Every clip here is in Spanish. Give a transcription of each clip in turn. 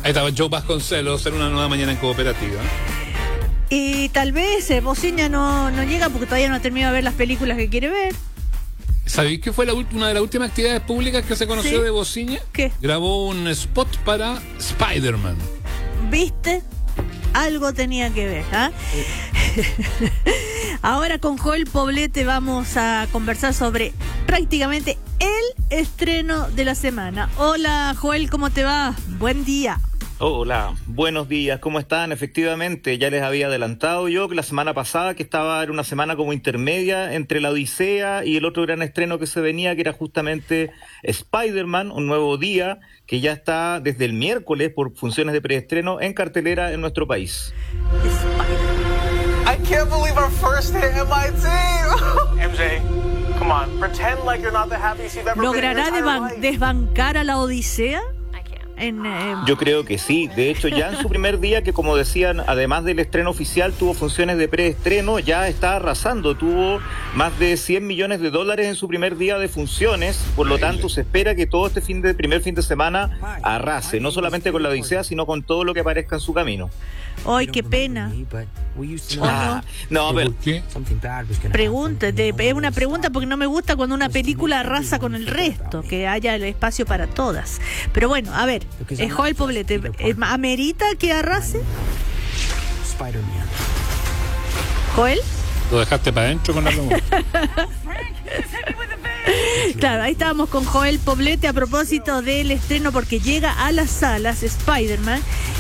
Ahí estaba Joe Vasconcelos en Una Nueva Mañana en Cooperativa. Y tal vez Bociña no llega porque todavía no ha terminado de ver las películas que quiere ver. ¿Sabéis que fue una de las últimas actividades públicas que se conoció de Bociña? ¿Qué? Grabó un spot para Spider-Man. ¿Viste? Algo tenía que ver, ¿ah? Ahora con Joel Poblete vamos a conversar sobre prácticamente el estreno de la semana. Hola Joel, ¿cómo te va? Buen día. Hola, buenos días, ¿cómo están? Efectivamente, ya les había adelantado yo que la semana pasada era una semana como intermedia entre La Odisea y el otro gran estreno que se venía, que era justamente Spider-Man, un nuevo día, que ya está desde el miércoles por funciones de preestreno en cartelera en nuestro país. I can't believe our first hit MIT. MJ, come on, pretend like you're not the happiest you've ever been in your ¿Logrará entire life. desbancar a La Odisea? Yo creo que sí, de hecho ya en su primer día, que como decían, además del estreno oficial, tuvo funciones de preestreno, ya está arrasando, tuvo más de $100 millones en su primer día de funciones, por lo tanto se espera que todo este primer fin de semana arrase, no solamente con La Odisea, sino con todo lo que aparezca en su camino. ¡Ay, qué pena! No, pero... ¿Por qué? Pregúntate, es una pregunta porque no me gusta cuando una película arrasa con el resto, que haya el espacio para todas. Pero bueno, a ver, Joel Poblete, ¿amerita que arrase? ¿Joel? Lo dejaste para adentro con la pregunta. Claro, ahí estábamos con Joel Poblete a propósito del estreno, porque llega a las salas Spider-Man,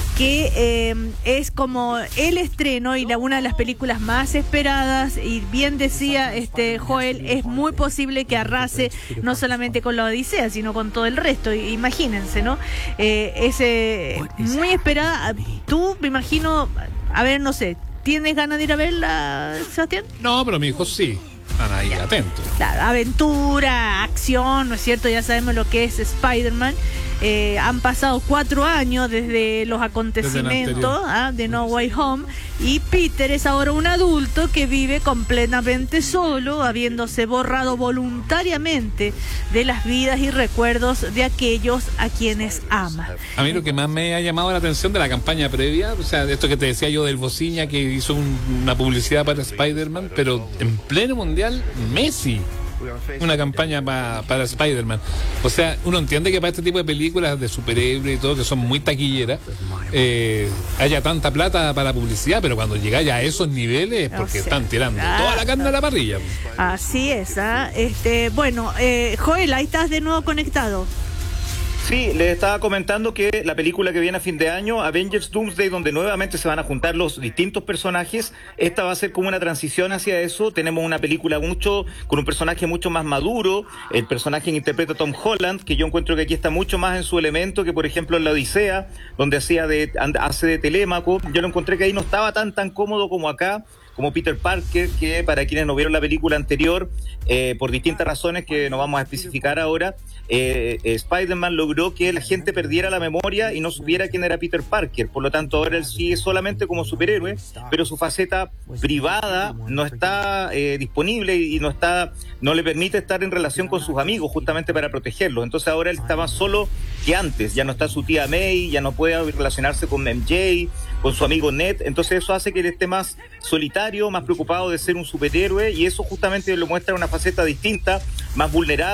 que es como el estreno y una de las películas más esperadas, y bien decía Joel, es muy posible que arrase no solamente con La Odisea, sino con todo el resto. Imagínense, ¿no? Es muy esperada. Tú, me imagino, a ver, no sé, ¿tienes ganas de ir a verla, Sebastián? No, pero mi hijo sí. Están ahí atentos. Claro, aventura, acción, ¿no es cierto? Ya sabemos lo que es Spider-Man. Han pasado 4 años desde los acontecimientos de No Way Home, y Peter es ahora un adulto que vive completamente solo, habiéndose borrado voluntariamente de las vidas y recuerdos de aquellos a quienes ama. A mí lo que más me ha llamado la atención de la campaña previa, o sea, de esto que te decía yo del Bociña, que hizo una publicidad para Spider-Man, pero en pleno mundial, Messi. Una campaña para Spider-Man. O sea, uno entiende que para este tipo de películas de superhéroes y todo, que son muy taquilleras, haya tanta plata para publicidad, pero cuando llegáis a esos niveles, porque están tirando toda la carne a la parrilla. Así es, bueno, Joel, ahí estás de nuevo conectado. Sí, les estaba comentando que la película que viene a fin de año, Avengers Doomsday, donde nuevamente se van a juntar los distintos personajes, esta va a ser como una transición hacia eso. Tenemos una película con un personaje mucho más maduro, el personaje que interpreta Tom Holland, que yo encuentro que aquí está mucho más en su elemento que, por ejemplo, en La Odisea, donde hace de Telémaco. Yo lo encontré que ahí no estaba tan cómodo como acá, como Peter Parker, que para quienes no vieron la película anterior, por distintas razones que no vamos a especificar ahora, Spider-Man logró que la gente perdiera la memoria y no supiera quién era Peter Parker. Por lo tanto, ahora él sigue solamente como superhéroe, pero su faceta privada no está disponible y no le permite estar en relación con sus amigos, justamente para protegerlos. Entonces ahora él está más solo que antes. Ya no está su tía May, ya no puede relacionarse con MJ, con su amigo Ned. Entonces eso hace que él esté más solitario, más preocupado de ser un superhéroe, y eso justamente lo muestra una faceta distinta, más vulnerable.